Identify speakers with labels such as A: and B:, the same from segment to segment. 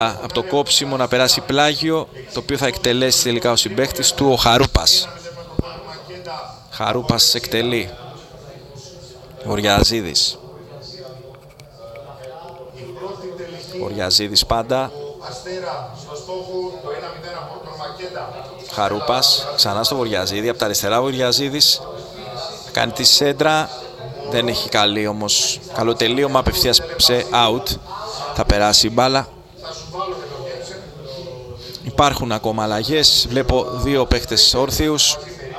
A: από το κόψιμο να περάσει πλάγιο, το οποίο θα εκτελέσει τελικά ο συμπαίκτης του, ο Χαρούπας. Χαρούπας εκτελεί. Βορειαζίδης. Βορειαζίδης πάντα. Χαρούπας ξανά στο Βορειαζίδη, από τα αριστερά Βορειαζίδης. Κάνει τη σέντρα, δεν έχει καλή όμως, καλό τελείωμα, απευθείας σε out. Θα περάσει η μπάλα. Υπάρχουν ακόμα αλλαγές, βλέπω δύο παίχτες όρθιους.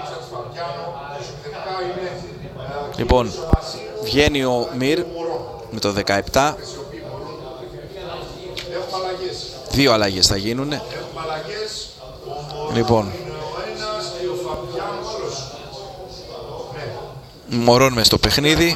A: Λοιπόν, βγαίνει ο Μυρ με το 17. Δύο αλλαγές θα γίνουν. Λοιπόν, Μωρόν μες στο παιχνίδι.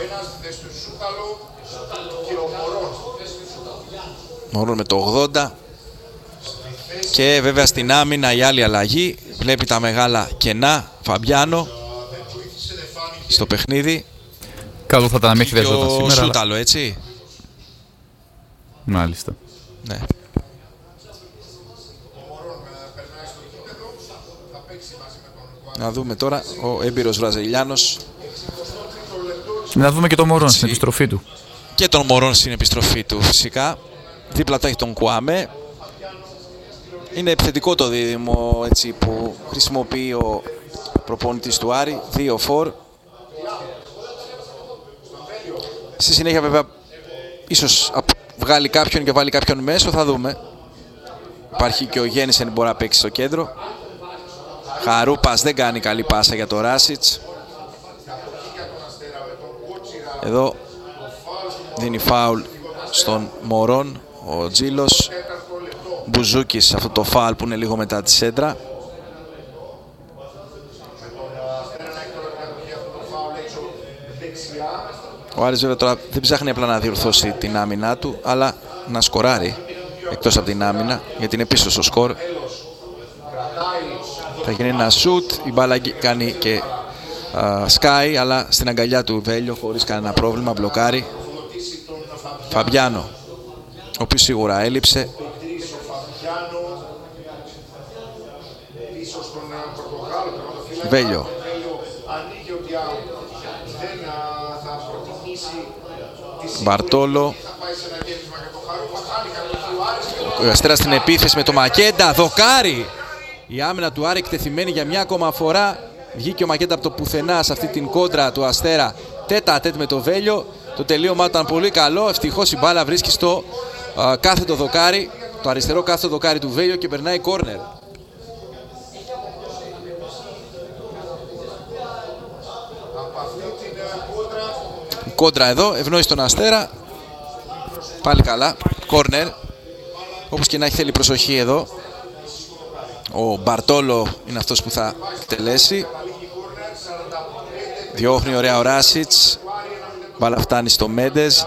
A: Μωρόν με το 80. Και βέβαια στην άμυνα η άλλη αλλαγή. Βλέπει τα μεγάλα κενά. Φαμπιάνο στο παιχνίδι.
B: Καλό θα ήταν να μην έχει δεσόταν σήμερα.
A: Σούταλο, έτσι.
B: Μάλιστα.
A: Ναι. Να δούμε τώρα ο έμπειρος Βραζιλιάνος.
B: Να δούμε και τον Μωρόν στην επιστροφή του.
A: Και τον Μωρόν στην επιστροφή του φυσικά. Δίπλα του έχει τον Κουάμε. Είναι επιθετικό το δίδυμο, έτσι, που χρησιμοποιεί ο προπονητής του Άρη. 2-4. Στη συνέχεια βέβαια ίσως βγάλει κάποιον και βάλει κάποιον μέσο, θα δούμε. Υπάρχει και ο Γέννησεν που μπορεί να παίξει στο κέντρο. Χαρούπας δεν κάνει καλή πάσα για το Ράσιτς. Εδώ δίνει φάουλ στον Μωρόν ο Τζίλος. Μπουζούκης αυτό το φάουλ που είναι λίγο μετά τη σέντρα. Ο Άρης βέβαια τώρα δεν ψάχνει απλά να διορθώσει την άμυνά του, αλλά να σκοράρει εκτός από την άμυνα, γιατί είναι πίσω στο σκορ. Θα γίνει ένα σουτ, η μπάλα κάνει και σκάει, αλλά στην αγκαλιά του Βέλιο χωρίς κανένα πρόβλημα, μπλοκάρει. Φαμπιάνο, ο οποίος σίγουρα έλειψε. Βέλιο. Μπαρτόλο. Ο Αστέρας στην επίθεση με το Μακέντα. Δοκάρι. Η άμυνα του Άρη εκτεθειμένη για μια ακόμα φορά. Βγήκε ο Μακέντα από το πουθενά σε αυτή την κόντρα του Αστέρα. Τέτα τέτ με το Βέλιο. Το τελείωμα ήταν πολύ καλό. Ευτυχώς η μπάλα βρίσκει στο κάθετο δοκάρι. Το αριστερό κάθετο δοκάρι του Βέλιο και περνάει κόρνερ. Κόντρα εδώ, ευνοεί τον Αστέρα. Πάλι καλά, κόρνερ. Όπως και να έχει, θέλει προσοχή εδώ. Ο Μπαρτόλο είναι αυτός που θα εκτελέσει. Διώχνει ωραία ο Ράσιτς. Μπάλα φτάνει στο Μέντες.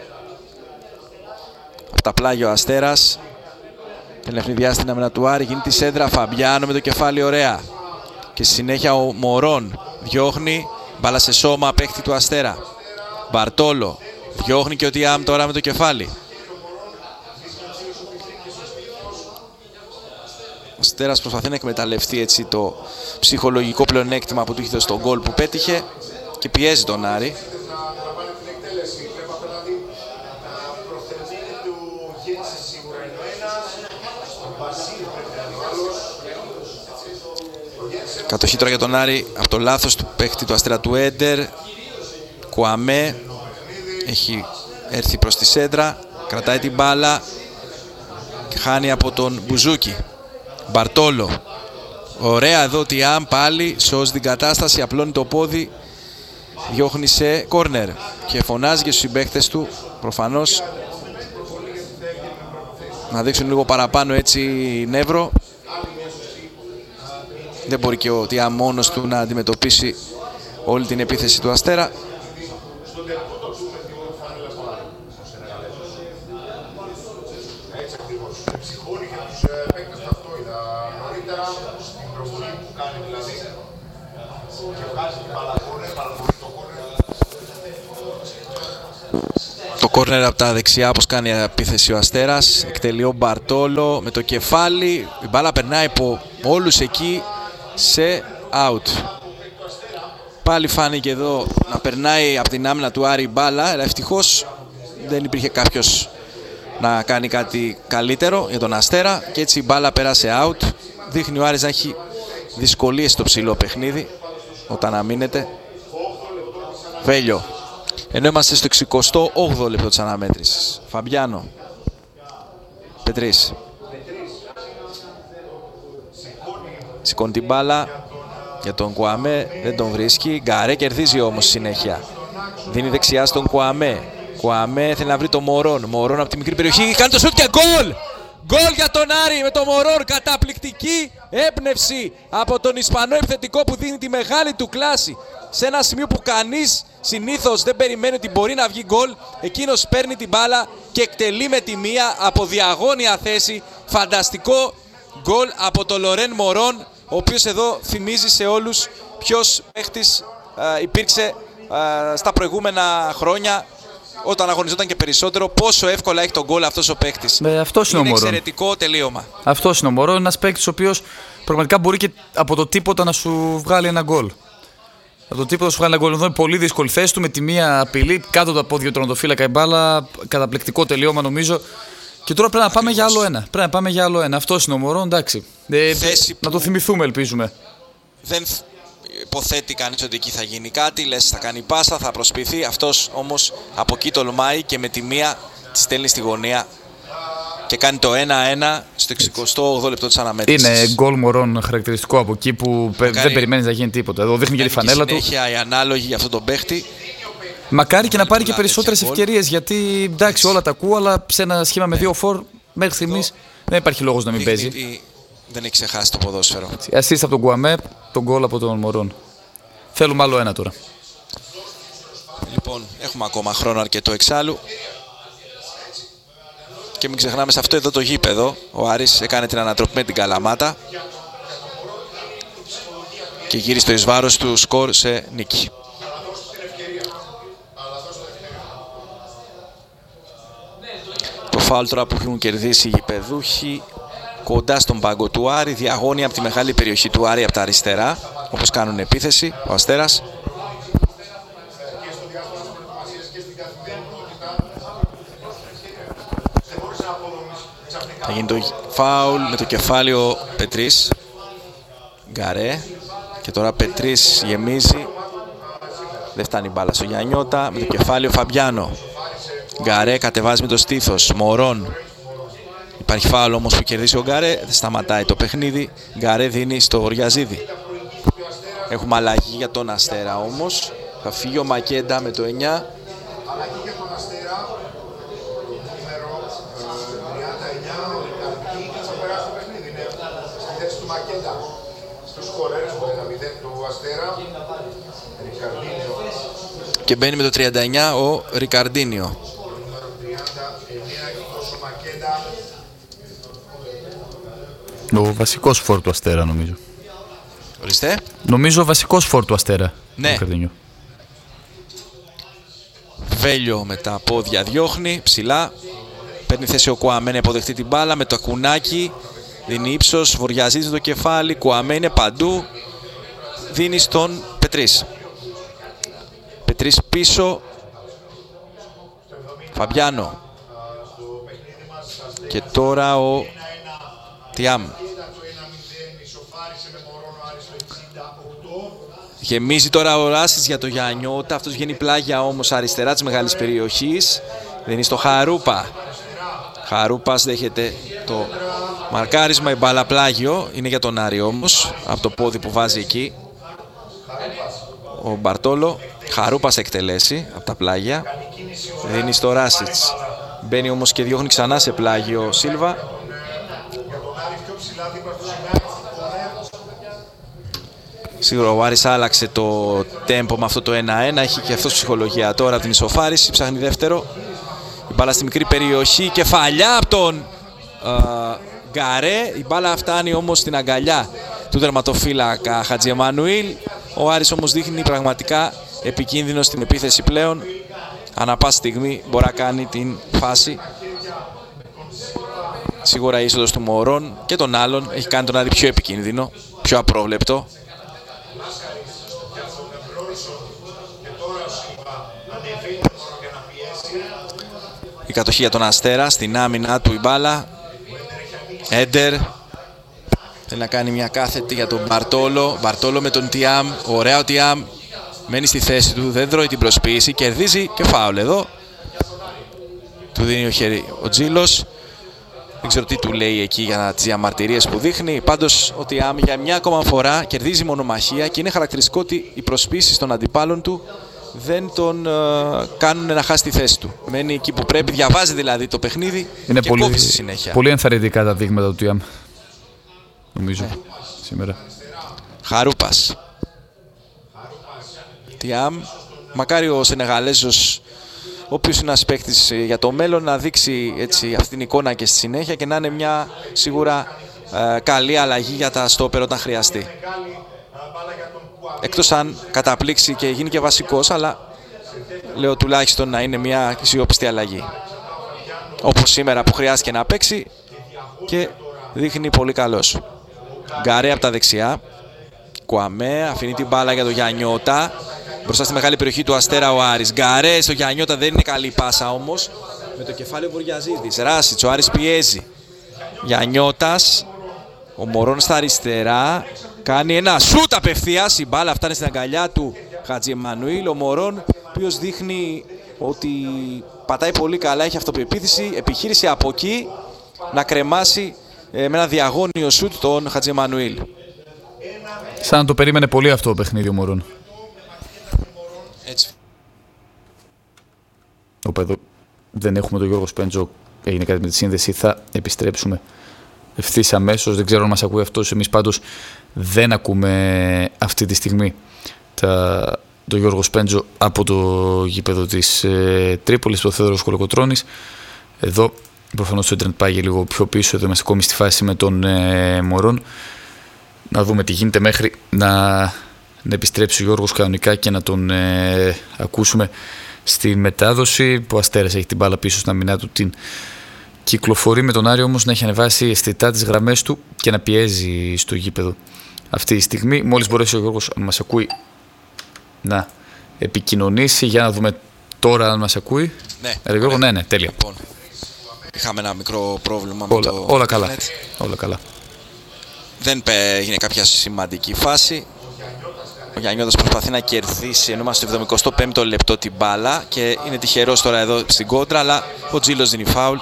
A: Από τα πλάγια ο Αστέρας. Ελευθεριά στην άμυνα του Άρη. Γίνει τη σέντρα. Φαμπιάνο με το κεφάλι, ωραία. Και στη συνέχεια ο Μωρόν διώχνει. Μπάλα σε σώμα, παίχτη του Αστέρα. Μπαρτόλο διώχνει και ο Τιάμ τώρα με το κεφάλι. Ο Αστέρας προσπαθεί να εκμεταλλευτεί έτσι το ψυχολογικό πλεονέκτημα που του είχε δώσει στον γκολ που πέτυχε και πιέζει τον Άρη. Κατοχή τώρα για τον Άρη από το λάθος του παίχτη του Αστέρα του Έντερ. Κουαμέ έχει έρθει προς τη σέντρα, κρατάει την μπάλα και χάνει από τον Μπουζούκι. Μπαρτόλο, ωραία εδώ Τιάμ, πάλι σώζει την κατάσταση, απλώνει το πόδι, διώχνει σε κόρνερ και φωνάζει και στους συμπαίκτες του προφανώς να δείξουν λίγο παραπάνω έτσι νεύρο. Δεν μπορεί και ο Τιάμ μόνος του να αντιμετωπίσει όλη την επίθεση του Αστέρα. Το κόρνερ από τα δεξιά, όπως κάνει η επίθεση ο Αστέρας. Εκτελεί ο Μπαρτόλο με το κεφάλι. Η μπάλα περνάει από όλους εκεί σε out. Πάλι φάνηκε εδώ να περνάει από την άμυνα του Άρη η μπάλα, αλλά ευτυχώς δεν υπήρχε κάποιος να κάνει κάτι καλύτερο για τον Αστέρα και έτσι η μπάλα πέρασε out. Δείχνει ο Άρης να έχει δυσκολίες στο ψηλό παιχνίδι όταν αμήνεται. Βέλιο. Ενώ είμαστε στο 68ο λεπτό της αναμέτρησης. Φαμπιάνο. Πετρίς. Σηκώνει την μπάλα για τον Κουαμέ, δεν τον βρίσκει. Γκαρέ κερδίζει όμως συνέχεια. Δίνει δεξιά στον Κουαμέ. Κουαμέ θέλει να βρει το Μωρόν. Μωρόν από τη μικρή περιοχή κάνει το σούτ και γκολ! Γκολ για τον Άρη με το Μωρόν. Καταπληκτική έμπνευση από τον Ισπανό επιθετικό που δίνει τη μεγάλη του κλάση σε ένα σημείο που κανείς συνήθως δεν περιμένει ότι μπορεί να βγει γκολ. Εκείνος παίρνει την μπάλα και εκτελεί με τη μία από διαγώνια θέση. Φανταστικό γκολ από τον Λορέν Μωρόν, ο οποίος εδώ θυμίζει σε όλους ποιος παίχτης υπήρξε στα προηγούμενα χρόνια όταν αγωνιζόταν και περισσότερο, πόσο εύκολα έχει τον γκολ αυτός ο παίκτης.
B: Αυτός είναι
A: εξαιρετικό τελείωμα.
B: Αυτός είναι ο Μωρόν, ένας παίκτης ο οποίος πραγματικά μπορεί και από το τίποτα να σου βγάλει ένα γκολ. Από το τίποτα να σου βγάλει ένα γκολ. Εδώ είναι πολύ δύσκολη θέση του με τη μία απειλή κάτω από τα πόδια του τερματοφύλακα η μπάλα. Καταπληκτικό τελείωμα νομίζω. Και τώρα πρέπει να πάμε για άλλο ένα. Πρέπει να πάμε για άλλο ένα. Αυτός είναι ο Μωρόν, εντάξει. Να το θυμηθούμε, ελπίζουμε.
A: Δεν υποθέτει κανείς ότι εκεί θα γίνει κάτι. Λες θα κάνει πάσα, θα προσποιηθεί. Αυτός όμως από εκεί τολμάει και με τη μία τη στέλνει στη γωνία και κάνει το 1-1 στο 68ο λεπτό της αναμέτρησης.
B: Είναι γκολ Μωρόν χαρακτηριστικό από εκεί που δεν περιμένεις να γίνει τίποτα. Εδώ δείχνει και τη φανέλα του.
A: Συνέχεια η ανάλογη για αυτόν τον παίχτη.
B: Μακάρι και να πάρει και περισσότερες ευκαιρίες, γιατί εντάξει όλα τα ακούω, αλλά σε ένα σχήμα με δύο φορ μέχρι στιγμής δεν υπάρχει λόγος να μην παίζει.
A: Δεν έχει ξεχάσει το ποδόσφαιρο.
B: Assist από τον Κουαμέ, τον γκολ από τον Μωρόν. Θέλουμε άλλο ένα τώρα.
A: Λοιπόν, έχουμε ακόμα χρόνο αρκετό εξάλλου. Και μην ξεχνάμε σε αυτό εδώ το γήπεδο. Ο Άρης έκανε την ανατροπή με την Καλαμάτα και γύρισε το εις βάρος του σκορ σε νίκη. Το φάουλ τώρα που έχουν κερδίσει οι γηπεδούχοι κοντά στον πάγκο του Άρη, διαγώνια από τη μεγάλη περιοχή του Άρη από τα αριστερά, όπως κάνουν επίθεση ο Αστέρας. Θα γίνει το φάουλ με το κεφάλι ο Πετρίς. Γκαρέ. Και τώρα Πετρίς γεμίζει. Δεν φτάνει η μπάλα στο Γιαννιώτα. Με το κεφάλι ο Φαμπιάνο. Γκαρέ κατεβάζει με το στήθος. Μωρόν. Υπάρχει φάουλ όμως που κερδίσει ο Γκαρέ. Δεν σταματάει το παιχνίδι. Γκαρέ δίνει στο Γοριαζίδη. Έχουμε αλλαγή για τον Αστέρα όμως. Θα φύγει ο Μακέντα με το 9. Και μπαίνει με το 39 ο Ρικαρντίνιο.
B: Ο βασικός φόρ του Αστέρα νομίζω.
A: Ορίστε.
B: Νομίζω ο βασικός φόρ του Αστέρα.
A: Ναι. Βέλιο με τα πόδια διώχνει ψηλά. Παίρνει θέση ο Κουαμέ να υποδεχτεί την μπάλα με το κουνάκι. Δίνει ύψος, βοριαζίζει το κεφάλι. Κουαμέ είναι παντού. Δίνει στον Πετρίς. Πετρίς πίσω. Φαμπιάνο. Και τώρα ο Τιάμ. Γεμίζει τώρα ο Ράσης για το Γιαννιώτα. Αυτός βγαίνει πλάγια όμως αριστερά της μεγάλης περιοχής. Δίνει στο Χαρούπα. Χαρούπας δέχεται το μαρκάρισμα. Η μπάλα πλάγιο. Είναι για τον Άρη όμως. Από το πόδι που βάζει εκεί ο Μπαρτόλο. Χαρούπας εκτελέσει από τα πλάγια. Δίνει στο Ράσιτς. Μπαίνει όμως και διώχνει ξανά σε πλάγιο ο Σίλβα. Σίγουρα ο Άρης άλλαξε το τέμπο με αυτό το 1-1. Έχει και αυτός ψυχολογία τώρα την ισοφάριση. Ψάχνει δεύτερο. Η μπάλα στη μικρή περιοχή. Κεφαλιά από τον Γκαρέ. Η μπάλα φτάνει όμως στην αγκαλιά του τερματοφύλακα Χατζιεμανουήλ. Ο Άρης όμως δείχνει πραγματικά επικίνδυνο στην επίθεση πλέον. ανά πάση στιγμή μπορεί να κάνει την φάση. Σίγουρα η είσοδος του Μωρών και των άλλων έχει κάνει τον Άρη πιο επικίνδυνο, πιο απρόβλεπτο. Η κατοχή για τον Αστέρα, στην άμυνα του η μπάλα. Έντερ θέλει να κάνει μια κάθετη για τον Μπαρτόλο. Μπαρτόλο με τον Τιάμ, ωραία ο Τιάμ. Μένει στη θέση του, δεν τρώει την προσποίηση, κερδίζει και φάουλ εδώ. Του δίνει ο χέρι ο Τζίλος. Δεν ξέρω τι του λέει εκεί για τις διαμαρτυρίες που δείχνει. Πάντως ο Τιάμ για μια ακόμα φορά κερδίζει μονομαχία και είναι χαρακτηριστικό ότι οι προσποίησεις των αντιπάλων του δεν τον κάνουν να χάσει τη θέση του. Μένει εκεί που πρέπει, διαβάζει δηλαδή το παιχνίδι
B: είναι
A: και κόβει στη συνέχεια.
B: Πολύ ενθαρρυντικά τα δείγματα του Τιάμ, νομίζω, σήμερα.
A: Χαρούπας. Τιάμ, μακάρι ο Σενεγαλέζος, ο οποίος είναι ένας παίκτης για το μέλλον, να δείξει έτσι αυτή την εικόνα και στη συνέχεια και να είναι μια σίγουρα καλή αλλαγή για τα στόπερ όταν χρειαστεί. Εκτός αν καταπλήξει και γίνει και βασικός, αλλά λέω τουλάχιστον να είναι μια αξιόπιστη αλλαγή. Όπως σήμερα που χρειάστηκε να παίξει και δείχνει πολύ καλός. Γκαρέ από τα δεξιά. Κουαμέ αφήνει την μπάλα για τον Γιαννιώτα. Μπροστά στη μεγάλη περιοχή του Αστέρα ο Άρης. Γκαρέ στο Γιαννιώτα, δεν είναι καλή πάσα όμως. Με το κεφάλι ο Βουργιαζίδης. Ράσιτς, ο Άρης πιέζει. Γιαννιώτας. Ο Μωρών στα αριστερά. Κάνει ένα σούτ απευθείας. Η μπάλα φτάνει στην αγκαλιά του Χατζιεμμανουήλ. Ο Μωρών, ο οποίος δείχνει ότι πατάει πολύ καλά, έχει αυτοπεποίθηση. Επιχείρησε από εκεί να κρεμάσει με ένα διαγώνιο σούτ τον Χατζιεμμανουήλ.
B: Σαν να το περίμενε πολύ αυτό το παιχνίδι ο Μωρών.
A: Έτσι.
B: Όπα, εδώ δεν έχουμε τον Γιώργο Σπέντζο, έγινε κάτι με τη σύνδεση, θα επιστρέψουμε ευθύς αμέσως. Δεν ξέρω αν μας ακούει αυτός, εμείς πάντως δεν ακούμε αυτή τη στιγμή τον Γιώργο Σπέντζο από το γήπεδο της Τρίπολης, το Θέοδωρος Κολοκοτρώνης. Εδώ προφανώς το ίντερνετ πάει λίγο πιο πίσω, εδώ είμαστε ακόμη στη φάση με τον Μωρών. Να δούμε τι γίνεται μέχρι να επιστρέψει ο Γιώργος κανονικά και να τον ακούσουμε στη μετάδοση. Ο Αστέρας έχει την μπάλα πίσω στην αμυνά του, την κυκλοφορεί με τον Άρη όμως να έχει ανεβάσει αισθητά τις γραμμές του και να πιέζει στο γήπεδο αυτή τη στιγμή. Μόλις μπορέσει ο Γιώργος, αν μας ακούει, να επικοινωνήσει. Για να δούμε τώρα αν μας ακούει.
A: Ναι,
B: Γιώργο, ναι, τέλεια.
A: Λοιπόν, είχαμε ένα μικρό πρόβλημα
B: όλα,
A: με το
B: όλα καλά. Όλα καλά.
A: Δεν έγινε κάποια σημαντική φάση. Ο Γιαννιώτας προσπαθεί να κερδίσει, ενώ είμαστε στο 75ο λεπτό την μπάλα και είναι τυχερός τώρα εδώ στην κόντρα, αλλά ο Τζίλος δίνει φάουλ.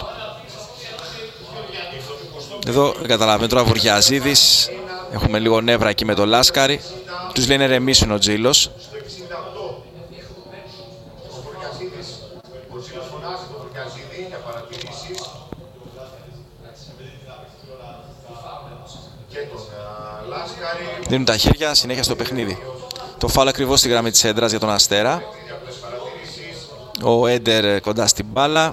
A: Εδώ δεν καταλαβαίνω τώρα, Βουργιαζίδης, έχουμε λίγο νεύρα εκεί με το Λάσκαρη. Τους λένε ρεμίσουν ο Τζίλος. Δίνουν τα χέρια συνέχεια στο παιχνίδι. Το φάουλ ακριβώς στη γραμμή της έντρας για τον Αστέρα. Ο Έντερ κοντά στην μπάλα.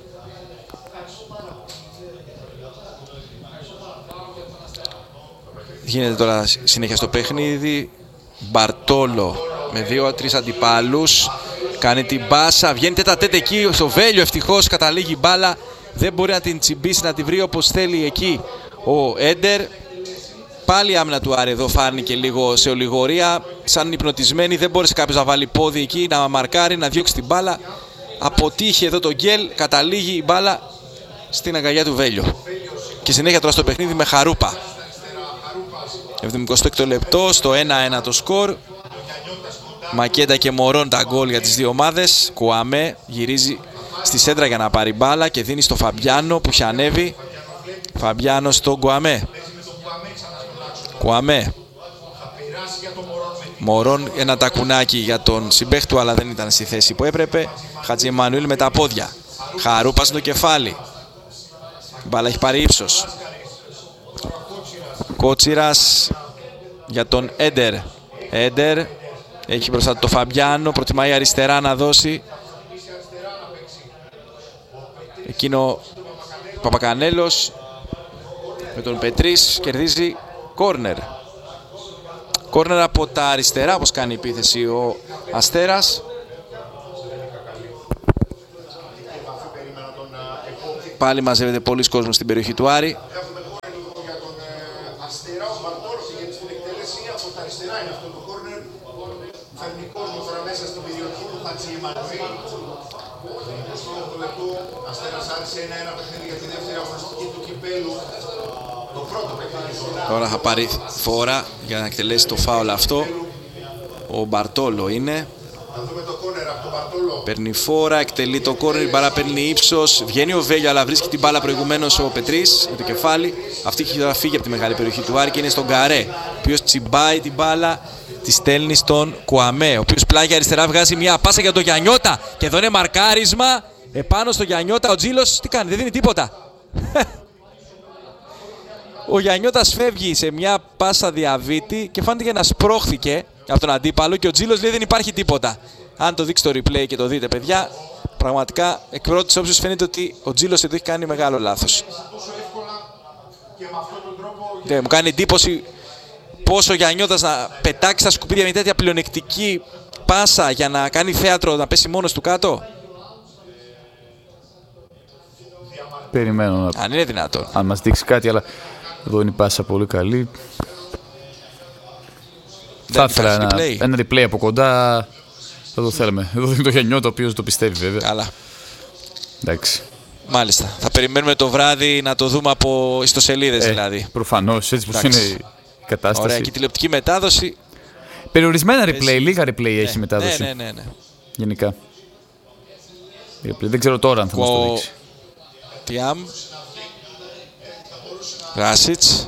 A: Γίνεται τώρα συνέχεια στο παιχνίδι. Μπαρτόλο με 2-3 αντιπάλους. Κάνει την πάσα. Βγαίνει τέτα-τέτ εκεί στο Βέλιο. Ευτυχώς καταλήγει η μπάλα. Δεν μπορεί να την τσιμπήσει, να την βρει όπως θέλει εκεί ο Έντερ. Πάλι η άμυνα του Άρη εδώ φάνηκε λίγο σε ολιγορία. Σαν υπνοτισμένη, δεν μπόρεσε κάποιος να βάλει πόδι εκεί, να μαρκάρει, να διώξει την μπάλα. Αποτύχει εδώ το γκέλ. Καταλήγει η μπάλα στην αγκαλιά του Βέλιο. Και συνέχεια τώρα στο παιχνίδι με Χαρούπα. 76ο λεπτό, στο 1-1 το σκορ. Μακέντα και Μωρών τα γκολ για τις δύο ομάδες. Κουαμέ γυρίζει στη σέντρα για να πάρει μπάλα και δίνει στο Φαμπιάνο που έχει ανέβει. Φαμπιάνο στον Κουαμέ. Κουαμέ. Μωρών ένα τακουνάκι για τον συμπαίχτη του, αλλά δεν ήταν στη θέση που έπρεπε. Χατζιεμμανουήλ με τα πόδια. Χαρούπα στο κεφάλι. Η μπάλα έχει πάρει ύψος. Κότσιρας για τον Έντερ. Έντερ έχει μπροστά του το Φαμπιάνο. Προτιμάει αριστερά να δώσει. Εκείνο Παπακανέλος με τον Πετρίς κερδίζει κόρνερ. Κόρνερ από τα αριστερά, όπως κάνει η επίθεση ο Αστέρας. Πάλι μαζεύεται πολλοί κόσμος στην περιοχή του Άρη. Τώρα θα πάρει φόρα για να εκτελέσει το φάουλ αυτό. Ο Μπαρτόλο είναι. Παίρνει φόρα, εκτελεί το κόρνερ, η μπάλα παίρνει ύψος. Βγαίνει ο Βέλιο, αλλά βρίσκει την μπάλα προηγουμένως ο Πετρής με το κεφάλι. Αυτή έχει τώρα φύγει από τη μεγάλη περιοχή του Άρη και είναι στον Γκαρέ, ο οποίος τσιμπάει την μπάλα, τη στέλνει στον Κουαμέ, ο οποίος πλάγια αριστερά βγάζει μια πάσα για τον Γιαννιώτα. Και εδώ είναι μαρκάρισμα επάνω στο Γιαννιώτα. Ο Τζίλος τι κάνει, δεν δίνει τίποτα. Ο Γιαννιώτας φεύγει σε μια πάσα διαβήτη και φάνηκε να σπρώχθηκε από τον αντίπαλο και ο Τζίλος λέει δεν υπάρχει τίποτα. Αν το δείξει το replay και το δείτε, παιδιά, πραγματικά εκ πρώτης όψης φαίνεται ότι ο Τζίλος εδώ έχει κάνει μεγάλο λάθος. Ναι, μου κάνει εντύπωση πόσο ο Γιαννιώτας να πετάξει στα σκουπίδια με τέτοια πλεονεκτική πάσα για να κάνει θέατρο, να πέσει μόνος του κάτω.
B: Περιμένω να...
A: Αν είναι δυνατόν.
B: Αν μας δείξει κάτι, αλλά εδώ είναι η πάσα πολύ καλή. Θα ήθελα ένα replay από κοντά. Θα το θέλαμε. Εδώ είναι το Γιαννιώτα, ο οποίος το πιστεύει βέβαια.
A: Καλά.
B: Εντάξει.
A: Μάλιστα. Θα περιμένουμε το βράδυ να το δούμε από ιστοσελίδες δηλαδή.
B: Προφανώς, έτσι πως είναι η κατάσταση.
A: Ωραία, και τηλεοπτική μετάδοση.
B: Περιορισμένα replay, λίγα replay έχει η μετάδοση.
A: Ναι.
B: Γενικά. Δεν ξέρω τώρα αν θα μας το δείξει.
A: Τιάμ. Ράσιτς.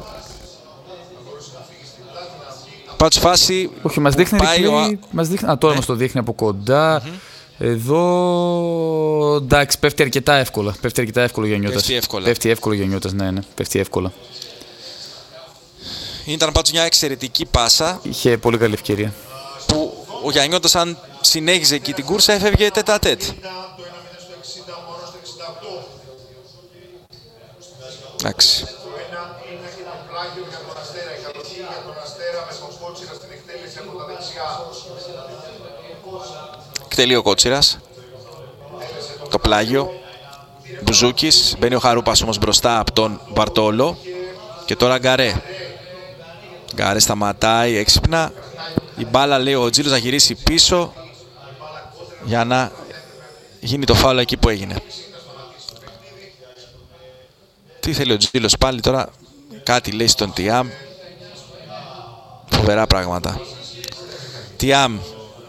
A: Πάτσου φάση.
B: Όχι, μας δείχνει replay. Τώρα μας το δείχνει από κοντά. Εδώ. Εντάξει, πέφτει αρκετά εύκολα. Πέφτει αρκετά εύκολο για Γιαννιώτας. Πέφτει εύκολο για Γιαννιώτας, ναι. Πέφτει εύκολα.
A: Ήταν πάντως μια εξαιρετική πάσα.
B: Είχε πολύ καλή ευκαιρία.
A: Που ο Γιαννιώτας, αν συνέχιζε εκεί την κούρσα, έφευγε τέτα-τέτ. Εντάξει. Εκτελεί ο Κότσιρας το πλάγιο. Μπουζούκης, μπαίνει ο Χαρούπας όμως μπροστά από τον Μπαρτόλο. Και τώρα Γκαρέ. Γκαρέ σταματάει έξυπνα. Η μπάλα, λέει ο Τζίλος, να γυρίσει πίσω για να γίνει το φάουλ εκεί που έγινε. Τι θέλει ο Τζίλος πάλι τώρα? Κάτι λέει στον Τιάμ. Φοβερά πράγματα. Τιάμ.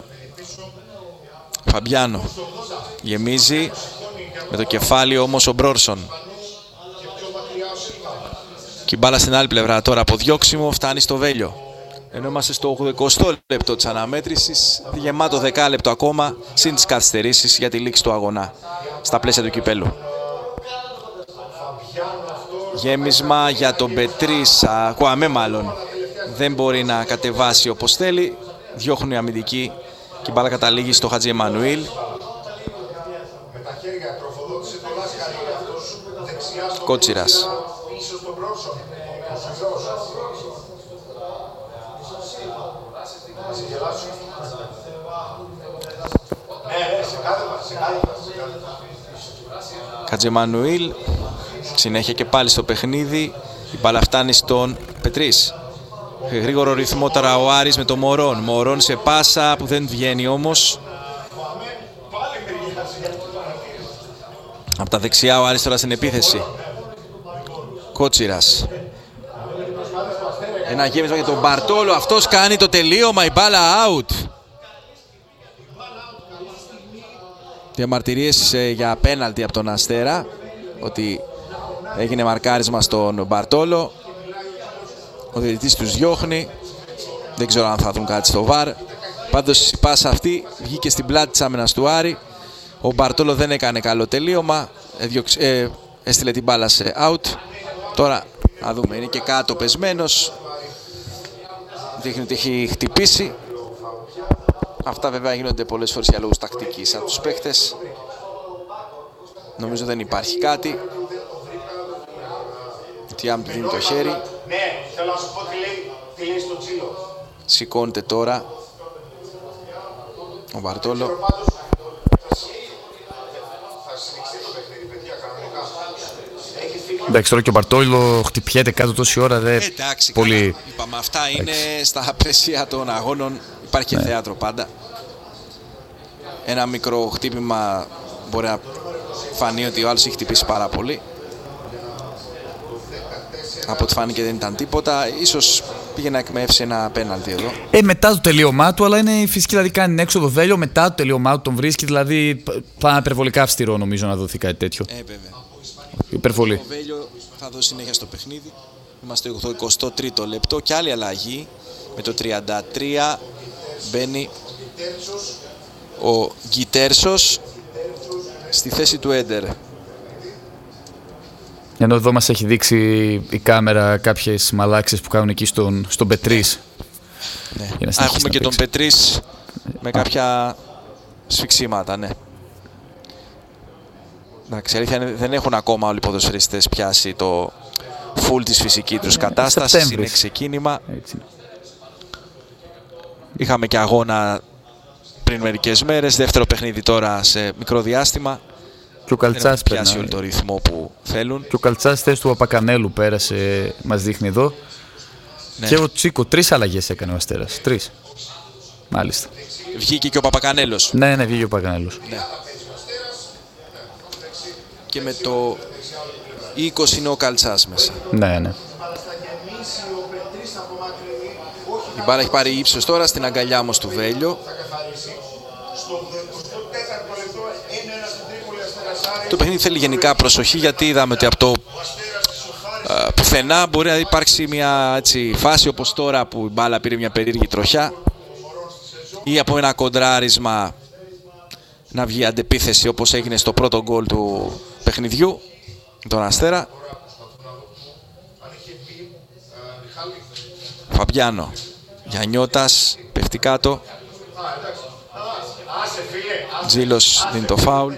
A: Φαμπιάνο. Γεμίζει. Με το κεφάλι όμως ο Μπρόρσον. Και η μπάλα στην άλλη πλευρά τώρα από διώξιμο φτάνει στο Βέλιο. Ενώ είμαστε στο 80 λεπτό της αναμέτρησης. Γεμάτο 10 λεπτό ακόμα. Συν τις καθυστερήσεις για τη λήξη του αγώνα στα πλαίσια του κυπέλου. Γέμισμα για τον Πετρίσα. Κουαμέ μάλλον. Δεν μπορεί να κατεβάσει όπως θέλει. Διώχνουν οι αμυντικοί και η μπάλα καταλήγει στο Χατζη Εμμανουήλ. Κότσιρας. Χατζη Εμμανουήλ. Συνέχεια και πάλι στο παιχνίδι. Η μπάλα φτάνει στον Πετρίς. Γρήγορο ρυθμό τώρα ο Άρης με το Μωρόν. Μωρόν σε πάσα που δεν βγαίνει όμως. Από τα δεξιά ο Άρης τώρα στην επίθεση. Κότσιρας. Ένα γέμισμα για τον Μπαρτόλο. Αυτός κάνει το τελείωμα. Η μπάλα out. Διαμαρτυρίες για πέναλτι από τον Αστέρα. Ότι έγινε μαρκάρισμα στον Μπαρτόλο. Ο διαιτητής τους διώχνει. Δεν ξέρω αν θα δουν κάτι στο VAR. Πάντως η πάσα αυτή βγήκε στην πλάτη της άμυνας του Άρη. Ο Μπαρτόλο δεν έκανε καλό τελείωμα. Έστειλε την μπάλα σε out. Τώρα να δούμε. Είναι και κάτω πεσμένος. Δείχνει ότι έχει χτυπήσει. Αυτά βέβαια γίνονται πολλές φορές για λόγους τακτικής από τους παίχτες. Νομίζω δεν υπάρχει κάτι. Τι άμ του δίνει το χέρι.
C: Ναι, θέλω να σου πω τι λέει στον Τζίλο.
A: Σηκώνεται τώρα ο Μπαρτόλο.
B: Εντάξει, τώρα και ο Μπαρτόλο χτυπιέται κάτω τόση ώρα.
A: Εντάξει,
B: πολύ...
A: καλά. Είπαμε, αυτά είναι στα πλαίσια των αγώνων. Υπάρχει και θέατρο πάντα. Ένα μικρό χτύπημα μπορεί να φανεί ότι ο άλλος έχει χτυπήσει πάρα πολύ. Από ό,τι φάνηκε δεν ήταν τίποτα. Ίσως πήγε να εκμεύσει ένα πέναλτι εδώ.
B: Μετά το τελείωμά του, αλλά είναι η φυσική, δηλαδή κάνει έξω το Βέλιο. Μετά το τελείωμά του τον βρίσκει, δηλαδή πάει υπερβολικά αυστηρό νομίζω να δοθεί κάτι τέτοιο.
A: Βέβαια.
B: Υπερβολή.
A: Ο Βέλιο θα δώσει συνέχεια στο παιχνίδι. Είμαστε στο 23ο λεπτό και άλλη αλλαγή. Με το 33 μπαίνει ο Γκιτέρσος στη θέση του Έντερ.
B: Ενώ εδώ μας έχει δείξει η κάμερα κάποιες μαλάξεις που κάνουν εκεί στον Πετρίς.
A: Ναι. Έχουμε και τον Πετρίς με κάποια σφιξίματα, ναι. Εντάξει, αλήθεια δεν έχουν ακόμα όλοι οι ποδοσφαιριστές πιάσει το full της φυσική τους κατάσταση. Είναι ξεκίνημα. Είχαμε και αγώνα πριν μερικές μέρες, δεύτερο παιχνίδι τώρα σε μικρό διάστημα.
B: Και ο Καλτσάς
A: πιάσει όλο το ρυθμό που θέλουν.
B: Και ο Καλτσάς θέση του Παπακανέλου πέρασε, μας δείχνει εδώ. Ναι. Και ο Τσίκο, 3 αλλαγές έκανε ο Αστέρας. 3. Μάλιστα.
A: Βγήκε και ο Παπακανέλος.
B: Ναι, βγήκε ο Παπακανέλος.
A: Ναι. Και με το 20 είναι ο Καλτσάς μέσα.
B: Ναι.
A: Η μπάλα έχει πάρει ύψος τώρα στην αγκαλιά όμως του Βέλιο. Το παιχνίδι θέλει γενικά προσοχή, γιατί είδαμε ότι από το πουθενά μπορεί να υπάρξει μια έτσι, φάση όπως τώρα που η μπάλα πήρε μια περίεργη τροχιά, ή από ένα κοντράρισμα να βγει αντεπίθεση όπως έγινε στο πρώτο γκολ του παιχνιδιού, τον Αστέρα. Φαμπιάνο, Γιαννιώτας, πέφτει κάτω. Τζίλος δίνει το φάουλ.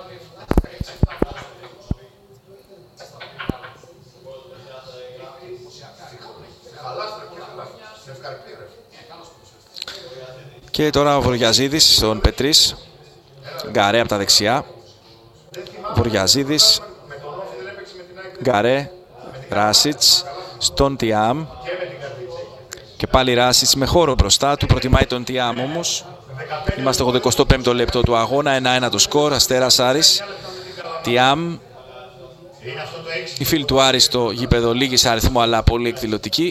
A: Και τώρα ο Βοριαζίδης στον Πετρίς. Γκαρέ από τα δεξιά. Βοριαζίδης. Γκαρέ. Ράσιτς. Στον Τιάμ. Και πάλι Ράσιτς με χώρο μπροστά του. Προτιμάει τον Τιάμ όμως. Είμαστε 85ο λεπτό του αγώνα. 1-1 το σκορ. Αστέρας Άρης. Τιάμ. Οι φίλοι του Άρη στο γήπεδο λίγοι σε αριθμό αλλά πολύ εκδηλωτικοί.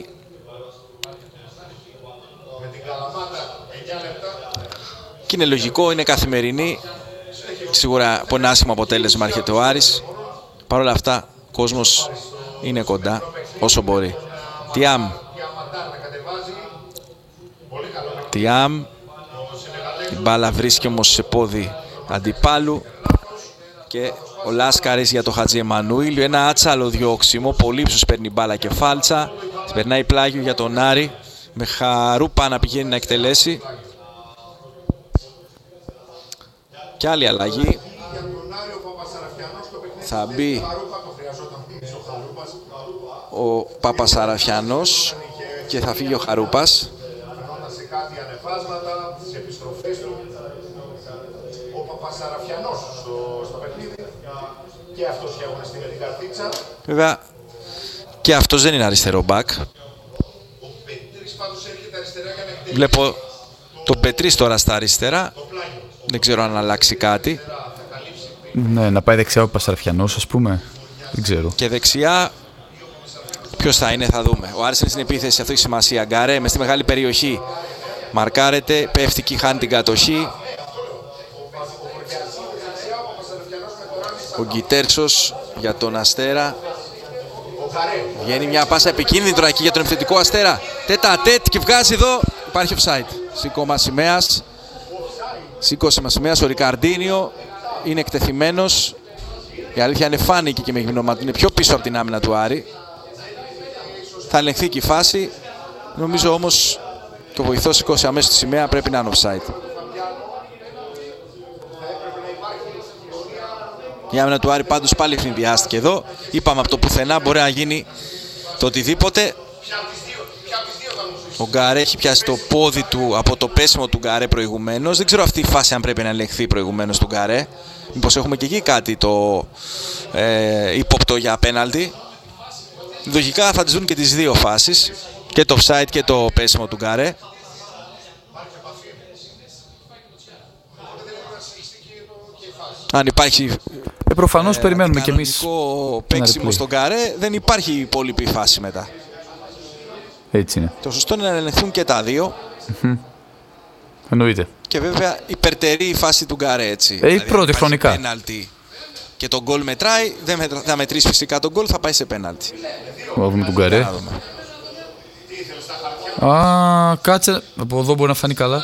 A: Και είναι λογικό, είναι καθημερινή. Σίγουρα από ένα άσχημο αποτέλεσμα έρχεται ο Άρης. Παρ' όλα αυτά, ο κόσμος είναι κοντά όσο μπορεί. Τιάμ. Η μπάλα βρίσκει όμως σε πόδι αντιπάλου. Και ο Λάσκαρης για το Χατζη Εμμανουήλιο. Ένα άτσαλο διώξιμο. Πολύ ύψος παίρνει μπάλα και φάλτσα. Περνάει πλάγιο για τον Άρη. Με Χαρούπα να πηγαίνει να εκτελέσει. Και άλλη αλλαγή. Θα μπει ο Παπασαραφιανός και θα φύγει ο Χαρούπας. Βέβαια και αυτός δεν είναι αριστερό μπακ. Βλέπω τον Πετρίς τώρα στα αριστερά. Δεν ξέρω αν αλλάξει κάτι.
B: Ναι, να πάει δεξιά ο Παπασαραφιανός, ας πούμε. Δεν ξέρω.
A: Και δεξιά ποιος θα είναι, θα δούμε. Ο Άρης είναι στην επίθεση, αυτό έχει σημασία. Γκαρέ μες στη μεγάλη περιοχή. Μαρκάρεται, πέφτει και χάνει την κατοχή. Ο Γκιτέρσος για τον Αστέρα. Βγαίνει μια πάσα επικίνδυνη τώρα εκεί για τον επιθετικό Αστέρα. Τέτα τέτ και βγάζει εδώ. Υπάρχει offside. Σήκωμα σημαίας. Σήκωσε σημαίας ο Ρικαρντίνιο. Είναι εκτεθειμένος. Η αλήθεια είναι φάνηκε και με γυμνωματού. Είναι πιο πίσω από την άμυνα του Άρη. Θα ελεγχθεί και η φάση. Νομίζω όμως το βοηθός σηκώσει αμέσως τη σημαία, πρέπει να είναι offside. Η άμυνα του Άρη πάντως πάλι ευνηδιάστηκε εδώ. Είπαμε από το πουθενά μπορεί να γίνει το οτιδήποτε. Ο Γκαρέ έχει πιάσει το πόδι του από το πέσιμο του Γκαρέ προηγουμένως. Δεν ξέρω αυτή η φάση αν πρέπει να ελεγχθεί προηγουμένως του Γκαρέ. Μήπως έχουμε και εκεί κάτι το ύποπτο για πέναλτι. Λογικά θα τις δουν και τις δύο φάσεις, και το offside και το πέσιμο του Γκαρέ. Αν υπάρχει
B: Προφανώς περιμένουμε κι εμείς
A: κανονικό παίξιμο στον Γκαρέ, δεν υπάρχει υπόλοιπη φάση μετά.
B: Έτσι είναι.
A: Το σωστό είναι να ελεγχθούν και τα δύο.
B: Εννοείται.
A: Και βέβαια υπερτερεί η φάση του Γκαρέ, έτσι.
B: Η
A: Δηλαδή,
B: πρώτη
A: αν
B: χρονικά.
A: Πέναλτι και το γκολ μετράει, δεν θα μετρήσει φυσικά το γκολ, θα πάει σε πέναλτι.
B: Να δούμε τον Γκαρέ. Α, κάτσε. Από εδώ μπορεί να φανεί καλά.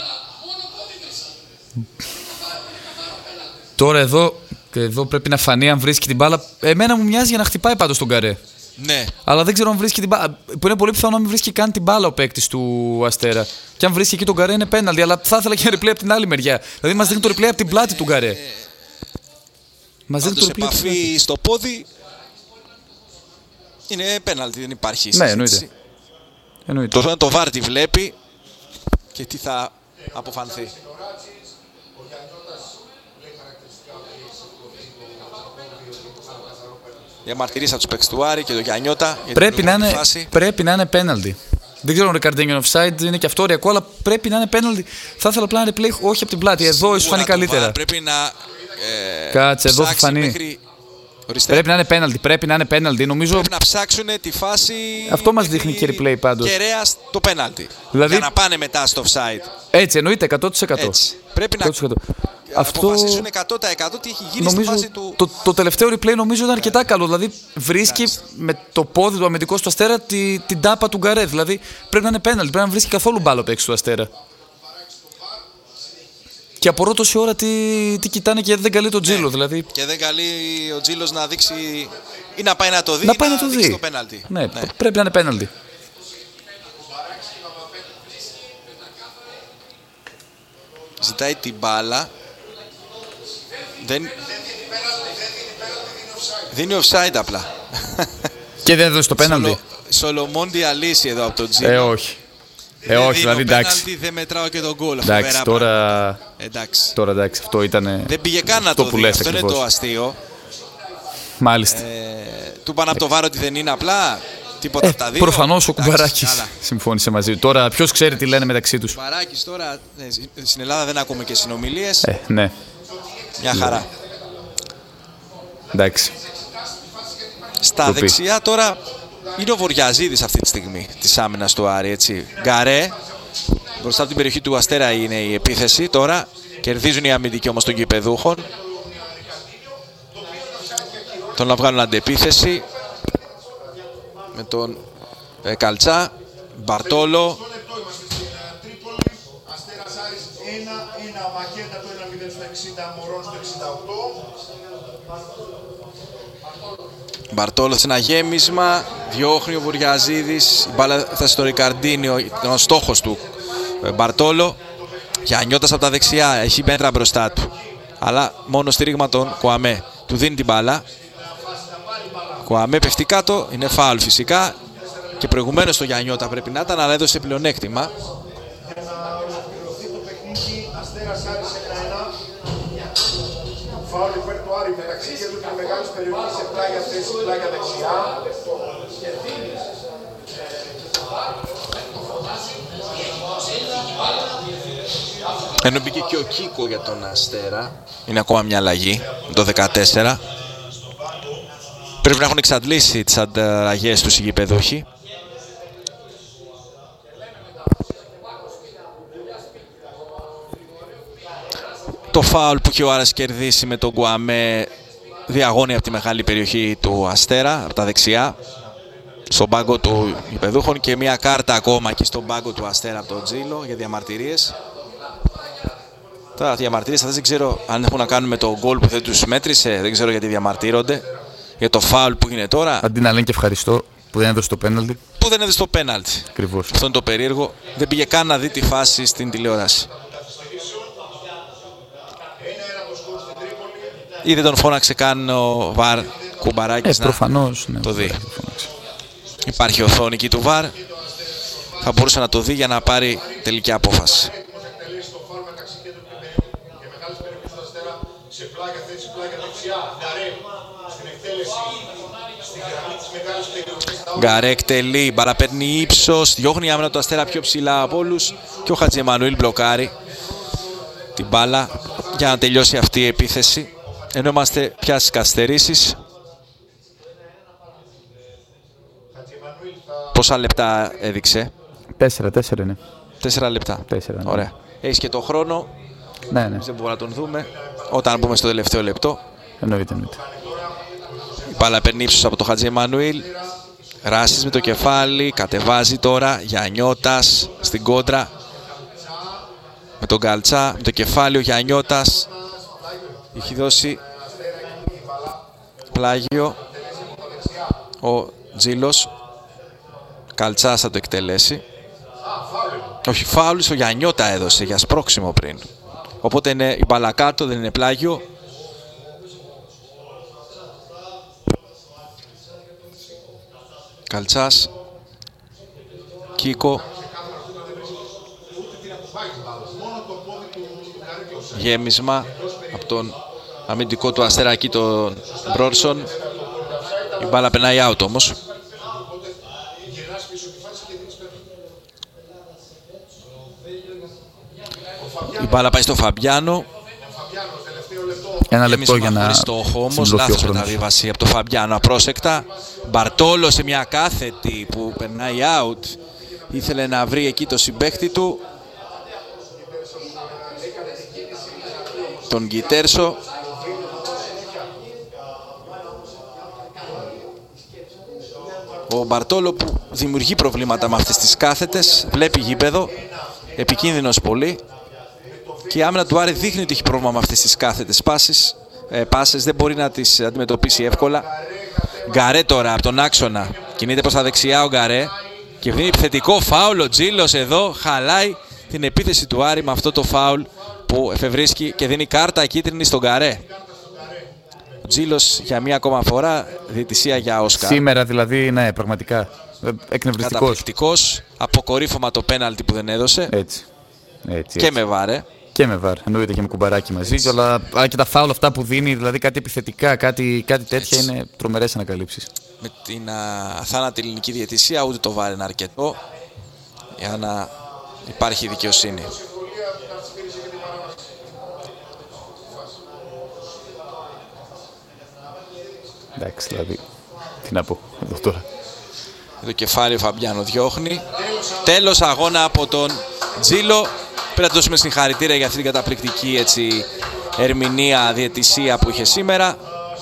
B: Τώρα εδώ πρέπει να φανεί αν βρίσκει την μπάλα. Εμένα μου μοιάζει για να χτυπάει πάντως τον Γκαρέ.
A: Ναι.
B: Αλλά δεν ξέρω αν βρίσκει την μπάλα. Που είναι πολύ πιθανό να μην βρίσκει καν την μπάλα ο παίκτης του Αστέρα. Και αν βρίσκει εκεί τον Γκαρέ είναι πέναλτι. Αλλά θα ήθελα και ένα replay από την άλλη μεριά. Δηλαδή μας δείχνει το replay από την πλάτη του Γκαρέ. Μας δείχνει το replay.
A: Επαφή στο πόδι. Είναι πέναλτι, δεν υπάρχει
B: Ναι,
A: συζήτηση.
B: εννοείται.
A: Το VAR τη βλέπει και τι θα αποφανθεί. Διαμαρτυρήσα τους παίκτες του Άρη και το Γιαννιώτα.
B: Πρέπει να είναι πέναλτι. Δεν ξέρω αν ο Ρικαρντίνιο είναι offside, είναι και αυτό οριακό, αλλά πρέπει να είναι πέναλτι. Θα ήθελα απλά ένα replay, όχι από την πλάτη. Εδώ ίσως φανεί καλύτερα.
A: Πρέπει να.
B: Κάτσε, εδώ θα φανεί. Πρέπει να είναι πέναλτι. Πρέπει να είναι πέναλτι. Νομίζω.
A: Πρέπει να ψάξουν τη φάση.
B: Αυτό μας δείχνει και replay πάντως.
A: Κεραία το πέναλτι.
B: Δηλαδή...
A: Για να πάνε μετά στο offside.
B: Έτσι, εννοείται 100%.
A: Έτσι. Πρέπει
B: 100%.
A: να αποφασίσουν 100% τι έχει γίνει
B: νομίζω,
A: στη φάση του.
B: Το τελευταίο replay νομίζω ήταν αρκετά καλό. Δηλαδή βρίσκει με το πόδι του αμυντικού του Αστέρα την τάπα του Γκαρέ. Δηλαδή πρέπει να είναι πέναλτι. Πρέπει να βρίσκει καθόλου μπάλο παίξει του Αστέρα. Και απορώ τόση ώρα τι κοιτάνε και δεν καλεί τον Τζίλο. Δηλαδή.
A: Και δεν καλεί ο Τζίλος να δείξει ή να πάει να το δει.
B: Να πάει να το δει.
A: Το πέναλτι.
B: Ναι, πρέπει να είναι πέναλτι.
A: Ζητάει την μπάλα. Δίνει offside απλά.
B: Και δεν έδωσε το πέναλτι.
A: Σολομόντι αλύση εδώ από τον Τζίλο.
B: Όχι. Όχι, δηλαδή εντάξει.
A: Δεν μετράω και τον γκολ.
B: Εντάξει, τώρα εντάξει, αυτό ήταν.
A: Δεν πήγε καν να το δει. Αυτό είναι το αστείο.
B: Μάλιστα.
A: Του είπαν από το VAR ότι δεν είναι απλά. Τίποτα από τα δύο.
B: Προφανώς ο Κουμπαράκης συμφώνησε μαζί του. Τώρα ποιος ξέρει τι λένε μεταξύ τους.
A: Ο Κουμπαράκης τώρα στην Ελλάδα δεν ακούμε και συνομιλίες.
B: Ναι.
A: Μια χαρά.
B: Εντάξει.
A: Στα δεξιά τώρα είναι ο Βοριαζίδης αυτή τη στιγμή της άμυνας του Άρη. Έτσι. Γκαρέ. Μπροστά από την περιοχή του Αστέρα είναι η επίθεση τώρα. Κερδίζουν οι αμυντικοί όμως των γηπεδούχων. Τον να βγάλουν αντεπίθεση. Με τον Καλτσά, Μπαρτόλο. Μπαρτόλο σε ένα γέμισμα, διώχνει ο Βουριαζίδης, η μπάλα θα στο Ρικαρντίνιο, ήταν ο στόχος του Μπαρτόλο. Γιαννιώτας από τα δεξιά, έχει μέτρα μπροστά του, αλλά μόνο στήριγμα τον Κουαμέ, του δίνει την μπάλα. Κουαμέ πέφτει κάτω, είναι φάουλ φυσικά και προηγουμένως το Γιαννιώτα πρέπει να ήταν, αλλά έδωσε πλεονέκτημα.
C: Φάουλ υπέρ του Άρη μεταξύ και του μεγάλης περιοχής σε πλάγια θέση, πλάγια δεξιά.
A: Ενώ μπήκε και ο Κίκο για τον Αστέρα, είναι ακόμα μια αλλαγή, το 14. Πρέπει να έχουν εξαντλήσει τις ανταλλαγές τους οι γηπεδούχοι. Το φάουλ που είχε ο Άρας κερδίσει με τον Κουαμέ διαγώνει από τη μεγάλη περιοχή του Αστέρα, από τα δεξιά, στον πάγκο του γηπεδούχων, και μια κάρτα ακόμα και στον πάγκο του Αστέρα από τον Τζίλο για διαμαρτυρίες. Τώρα διαμαρτυρίες αυτές δεν ξέρω αν έχουν να κάνουν με το γκολ που δεν τους μέτρησε, δεν ξέρω γιατί διαμαρτύρονται. Για το φάουλ που είναι τώρα.
B: Αντί να λένε και ευχαριστώ που δεν έδωσε το πέναλτι.
A: Που δεν έδωσε το πέναλτι.
B: Ακριβώς.
A: Αυτό είναι το περίεργο. Δεν πήγε καν να δει τη φάση στην τηλεόραση. Ή δεν τον φώναξε καν ο VAR Κουμπαράκης
B: προφανώς,
A: να
B: ναι,
A: το δει. Υπάρχει οθόνη εκεί του VAR. Θα μπορούσε να το δει για να πάρει τελική απόφαση. Γκαρέ εκτελεί, μπαλά παίρνει ύψος, διώχνει η άμυνα του Αστέρα πιο ψηλά από όλους και ο Χατζημανουήλ μπλοκάρει την μπάλα για να τελειώσει αυτή η επίθεση. Ενώ είμαστε πια στις καθυστερήσεις. Πόσα λεπτά έδειξε?
B: 4 είναι.
A: 4 λεπτά.
B: 4, ναι.
A: Ωραία. Έχεις και το χρόνο.
B: Ναι.
A: Δεν μπορούμε να τον δούμε όταν μπούμε στο τελευταίο λεπτό.
B: Εννοείται.
A: Η μπάλα παίρνει ύψος από το Χατζη Εμμανουήλ. Ράσης με το κεφάλι. Κατεβάζει τώρα Γιαννιώτας στην κόντρα. Με τον Καλτσά. Με το κεφάλι ο Γιαννιώτας. Έχει δώσει πλάγιο ο Τζίλος. Καλτσάς θα το εκτελέσει. Όχι, φάουλ στο Γιαννιώτα έδωσε για σπρώξιμο πριν. Οπότε είναι η μπάλα κάτω, δεν είναι πλάγιο. Καλτσάς. Κίκο. Γέμισμα από τον αμυντικό του Αστεράκη, τον Μπρόρσον. Η μπάλα περνάει out όμως. Η μπάλα πάει στο Φαμπιάνο.
B: Ένα λεπτό για να
A: στόχο όμως, λάθος μεταβίβαση από το Φαμπιάνο, απρόσεκτα. Μπαρτόλο σε μια κάθετη που περνάει out. Ήθελε να βρει εκεί το συμπαίχτη του, τον Γκιτέρσο. Ο Μπαρτόλο που δημιουργεί προβλήματα με αυτές τις κάθετες, βλέπει γήπεδο, επικίνδυνος πολύ. Και η άμυνα του Άρη δείχνει ότι έχει πρόβλημα με αυτές τις κάθετες πάσες, δεν μπορεί να τις αντιμετωπίσει εύκολα. Γκαρέ τώρα από τον άξονα, κινείται προς τα δεξιά ο Γκαρέ και βγαίνει επιθετικό φάουλ. Ο Τζίλος εδώ χαλάει την επίθεση του Άρη με αυτό το φάουλ που εφευρίσκει και δίνει κάρτα κίτρινη στον Γκαρέ. Ο Τζίλος για μία ακόμα φορά, διαιτησία για Όσκαρ.
B: Σήμερα δηλαδή, ναι, πραγματικά εκνευριστικός.
A: Καταπληκτικός, αποκορύφωμα το πέναλτι που δεν έδωσε.
B: Έτσι.
A: Και με βάρε.
B: Και με βάρ, εννοείται και με κουμπαράκι μαζί. Αλλά και τα φάουλ αυτά που δίνει, δηλαδή κάτι επιθετικά, κάτι τέτοια, είναι τρομερές ανακαλύψεις.
A: Με την αθάνατη ελληνική διαιτησία ούτε το βάρ είναι αρκετό για να υπάρχει δικαιοσύνη.
B: Εντάξει, δηλαδή, τι να πω εδώ τώρα.
A: Το κεφάλι ο Φαμπιάνο διώχνει. Τέλος αγώνα από τον Τζίλο. Πρέπει να δώσουμε συγχαρητήρια για αυτή την καταπληκτική ερμηνεία, διαιτησία που είχε σήμερα.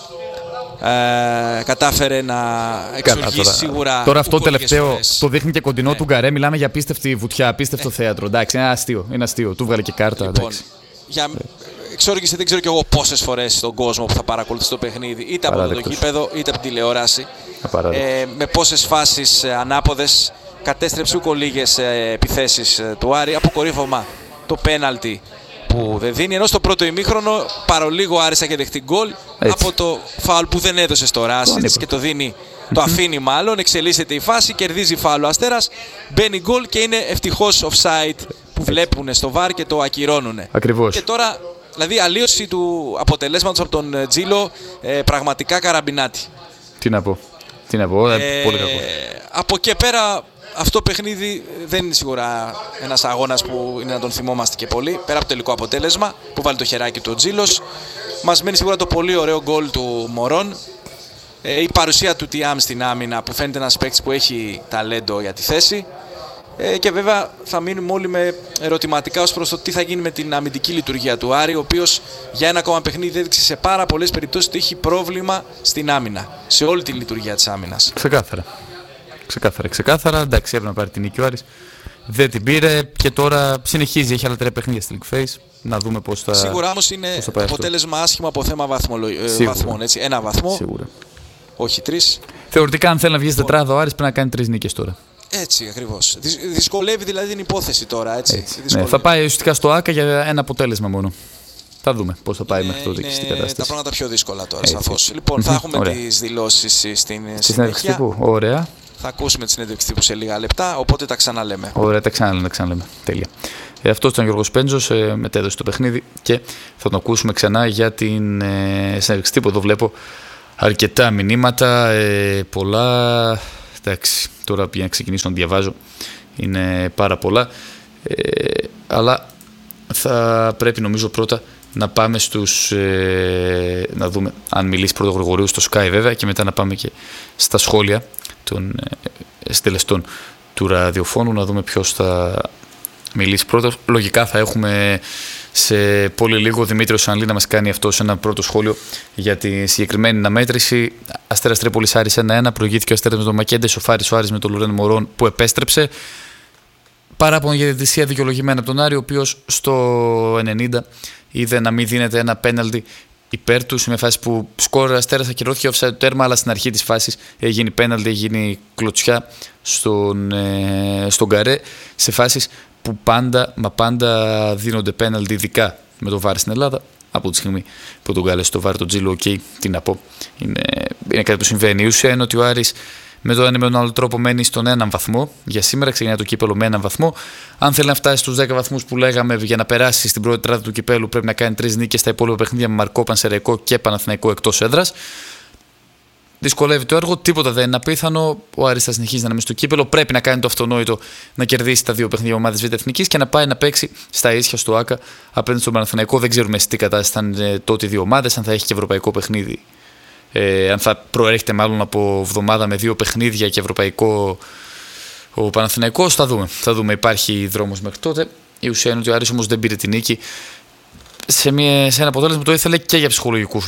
A: Κατάφερε να εξοργήσει σίγουρα.
B: Τώρα αυτό τελευταίο
A: φορές.
B: Το δείχνει και κοντινό του Γκαρέ. Μιλάμε για απίστευτη βουτιά, απίστευτο θέατρο. Εντάξει, είναι αστείο. Του βγάλε και κάρτα.
A: Λοιπόν, εξόργησε δεν ξέρω κι εγώ πόσες φορές στον κόσμο που θα παρακολουθήσει το παιχνίδι, είτε από το γήπεδο είτε από τη τηλεόραση. Με πόσες φάσεις ανάποδες κατέστρεψε ούκο λίγες επιθέσεις του Άρη. Αποκορύφωμα το πέναλτι που δεν δίνει, ενώ στο πρώτο ημίχρονο παρολίγο Άρης είχε δεχτεί γκολ από το φάουλ που δεν έδωσε στο Ράσιτς και το δίνει, το αφήνει μάλλον, εξελίσσεται η φάση, κερδίζει φάουλ ο Αστέρας, μπαίνει γκολ και είναι ευτυχώς offside που βλέπουν στο VAR και το ακυρώνουν.
B: Ακριβώς.
A: Και τώρα, δηλαδή αλλίωση του αποτελέσματος από τον Τζίλο, πραγματικά καραμπινάτη.
B: Τι να πω, πολύ κακό.
A: Από εκεί πέρα αυτό το παιχνίδι δεν είναι σίγουρα ένας αγώνας που είναι να τον θυμόμαστε και πολύ. Πέρα από το τελικό αποτέλεσμα που βάλει το χεράκι του ο Τζίλος, μας μένει σίγουρα το πολύ ωραίο γκολ του Μωρόν. Η παρουσία του Τιάμ στην άμυνα που φαίνεται ένας παίκτης που έχει ταλέντο για τη θέση. Και βέβαια θα μείνουμε όλοι με ερωτηματικά ως προς το τι θα γίνει με την αμυντική λειτουργία του Άρη, ο οποίος για ένα ακόμα παιχνίδι έδειξε σε πάρα πολλές περιπτώσεις ότι έχει πρόβλημα στην άμυνα, σε όλη τη λειτουργία της άμυνας.
B: Ξεκάθαρα. Εντάξει, έπρεπε να πάρει την νίκη ο Άρης. Δεν την πήρε και τώρα συνεχίζει. Έχει άλλα 3 παιχνίδια στη League Phase. Να δούμε πώς θα.
A: Σίγουρα όμως είναι αποτέλεσμα άσχημο από θέμα βαθμών. Έτσι. 1 βαθμό.
B: Σίγουρα.
A: Όχι 3.
B: Θεωρητικά, αν θέλει να βγει τετράδα, ο Άρης πρέπει να κάνει 3 νίκες τώρα.
A: Έτσι ακριβώς. Δυσκολεύει δηλαδή την υπόθεση τώρα. Έτσι.
B: Ναι, θα πάει ουσιαστικά στο ΆΚΑ για ένα αποτέλεσμα μόνο. Θα δούμε πώς θα πάει μέχρι τότε και στην κατάσταση.
A: Τα πράγματα πιο δύσκολα τώρα, σαφώς. Λοιπόν, θα έχουμε τις δηλώσεις στην συνέχεια.
B: Ωραία.
A: Θα ακούσουμε τη συνέντευξη τύπου σε λίγα λεπτά, οπότε τα ξαναλέμε.
B: Ωραία, τα ξαναλέμε. Τέλεια. Αυτός ήταν ο Γιώργος Πέντζος, μετέδωσε το παιχνίδι και θα τον ακούσουμε ξανά για την συνέντευξη τύπου. Εδώ βλέπω αρκετά μηνύματα, πολλά. Εντάξει, τώρα για να ξεκινήσω να διαβάζω είναι πάρα πολλά, αλλά θα πρέπει νομίζω πρώτα να πάμε να δούμε αν μιλήσει πρώτο Γρηγορίου στο Sky βέβαια, και μετά να πάμε και στα σχόλια των συντελεστών του ραδιοφώνου, να δούμε ποιος θα μιλήσει πρώτος. Λογικά θα έχουμε σε πολύ λίγο Δημήτριο Σανλή να μας κάνει αυτός ένα πρώτο σχόλιο για τη συγκεκριμένη αναμέτρηση. Αστέρας Τρίπολης Άρης 1-1, προηγήθηκε ο Αστέρας με τον Μακέντε, Σοφάρης ο Άρης με τον Λορέν Μωρόν που επέστρεψε. Παράπονο για τη διαιτησία δικαιολογημένα από τον Άρη, ο οποίος στο 90 είδε να μην δίνεται ένα πέναλτι υπέρ του, σε μια φάση που σκόρ Αστέρας ακυρώθηκε offside το τέρμα, αλλά στην αρχή της φάσης έγινε πέναλτι, έγινε κλωτσιά στον Καρέ, σε φάσεις που πάντα δίνονται πέναλτι, ειδικά με το VAR στην Ελλάδα. Από τη στιγμή που τον κάλεσε το VAR τον Τζίλο, τι να πω, είναι κάτι που συμβαίνει. Η ουσία είναι ότι ο Άρης με τον ένα με τον άλλο τρόπο μένει στον έναν βαθμό. Για σήμερα ξεκινάει το κύπελο με έναν βαθμό. Αν θέλει να φτάσει στους 10 βαθμούς που λέγαμε για να περάσει στην πρώτη τράτη του κυπέλου, πρέπει να κάνει 3 νίκες στα υπόλοιπα παιχνίδια με Μαρκό, Πανσεραϊκό και Παναθηναϊκό εκτός έδρας. Δυσκολεύει το έργο, τίποτα δεν είναι απίθανο. Ο Άρης θα συνεχίζει να είναι στο κύπελο. Πρέπει να κάνει το αυτονόητο, να κερδίσει τα 2 παιχνίδια ομάδες Β' Εθνικής και να πάει να παίξει στα ίσια στο ΆΚΑ απέναντι στον Παναθηναϊκό. Δεν ξέρουμε σε τι κατάσταση θα είναι τότε οι 2 ομάδες, αν θα έχει και ευρωπαϊκό παιχνίδι. Αν θα προέρχεται μάλλον από εβδομάδα με 2 παιχνίδια και ευρωπαϊκό ο Παναθηναϊκός, θα δούμε. Υπάρχει δρόμος μέχρι τότε. Η ουσία είναι ότι ο Άρης όμως δεν πήρε την νίκη σε ένα αποτέλεσμα που το ήθελε και για ψυχολογικούς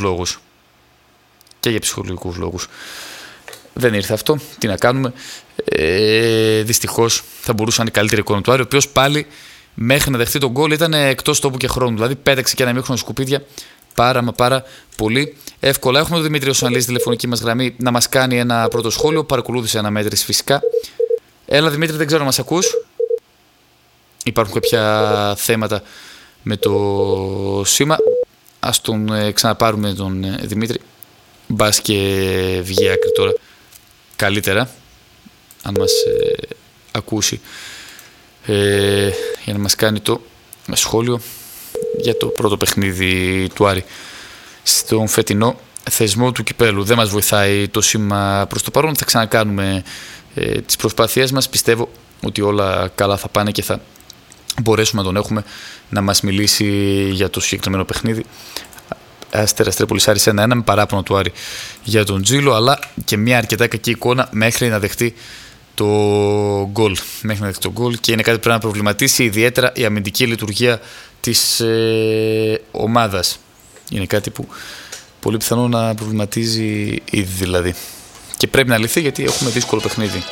B: λόγους. Δεν ήρθε αυτό. Τι να κάνουμε. Δυστυχώς θα μπορούσε να είναι η καλύτερη εικόνα του Άρη, ο οποίος πάλι μέχρι να δεχτεί τον γκολ ήταν εκτός τόπου και χρόνου. Δηλαδή πέταξε και ένα μήχρονο σκουπίδια πάρα πολύ εύκολα. Έχουμε τον Δημήτριο Σανλή στη τηλεφωνική μας γραμμή να μας κάνει ένα πρώτο σχόλιο. Παρακολούθησε αναμέτρηση φυσικά. Έλα Δημήτρη, δεν ξέρω αν μας ακούς. Υπάρχουν κάποια θέματα με το σήμα. Ας τον ξαναπάρουμε τον Δημήτρη. Μπας και βγει άκρη τώρα καλύτερα, αν μας ακούσει, για να μας κάνει το σχόλιο για το πρώτο παιχνίδι του Άρη στον φετινό θεσμό του κυπέλου. Δεν μας βοηθάει το σήμα προς το παρόν. Θα ξανακάνουμε τις προσπάθειές μας. Πιστεύω ότι όλα καλά θα πάνε και θα μπορέσουμε να τον έχουμε να μας μιλήσει για το συγκεκριμένο παιχνίδι. Αστέρας Τρίπολης Άρης 1-1, με παράπονο του Άρη για τον Τζίλο, αλλά και μια αρκετά κακή εικόνα μέχρι να δεχτεί το γκολ. Και είναι κάτι που πρέπει να προβληματίσει ιδιαίτερα η αμυντική λειτουργία της ομάδας. Είναι κάτι που πολύ πιθανό να προβληματίζει ήδη δηλαδή. Και πρέπει να λυθεί γιατί έχουμε δύσκολο παιχνίδι.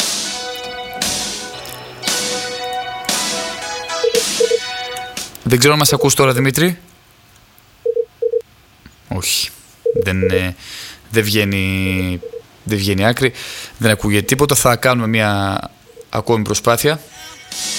B: Δεν ξέρω αν μας ακούς τώρα Δημήτρη. Όχι, δεν βγαίνει άκρη, δεν ακούγεται τίποτα. Θα κάνουμε μια ακόμη προσπάθεια